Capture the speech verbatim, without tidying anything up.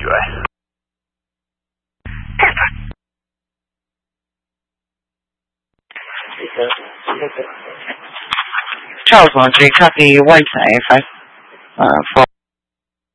enjoy. Charles Laundry, copy one five, uh, four.